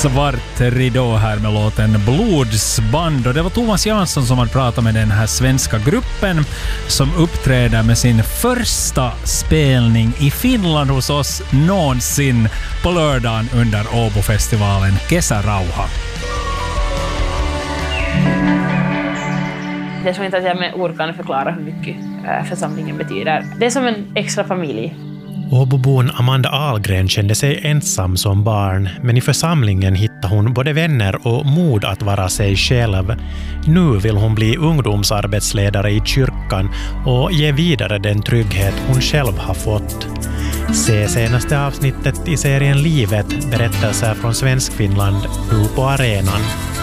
svart ridå här med låten Blodsband. Och det var Thomas Jansson som hade pratat med den här svenska gruppen som uppträder med sin första spelning i Finland hos oss någonsin på lördagen under Åbo-festivalen Kesärauha. Jag tror inte att jag med ord kan förklara hur mycket församlingen betyder. Det är som en extra familj. Åbobon Amanda Ahlgren kände sig ensam som barn, men i församlingen hittade hon både vänner och mod att vara sig själv. Nu vill hon bli ungdomsarbetsledare i kyrkan och ge vidare den trygghet hon själv har fått. Se senaste avsnittet i serien Livet, berättelser från Svenskfinland, nu på arenan.